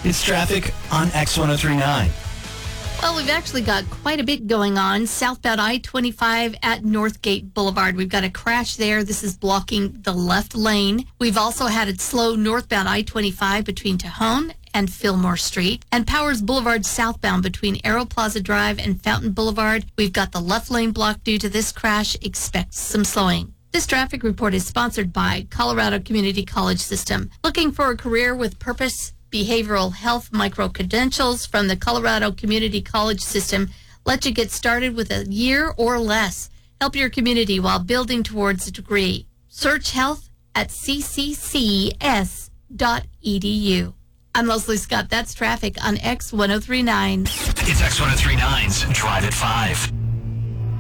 It's traffic on X1039. Well, we've actually got quite a bit going on. Southbound I-25 at Northgate Boulevard. We've got a crash there. This is blocking the left lane. We've also had it slow northbound I-25 between Tejon and Fillmore Street, and Powers Boulevard southbound between Arrow Plaza Drive and Fountain Boulevard. We've got the left lane blocked due to this crash. Expect some slowing. This traffic report is sponsored by Colorado Community College System. Looking for a career with purpose? Behavioral health micro-credentials from the Colorado Community College System let you get started with a year or less. Help your community while building towards a degree. Search health at cccs.edu. I'm Leslie Scott. That's traffic on X1039. It's X1039's Drive at 5.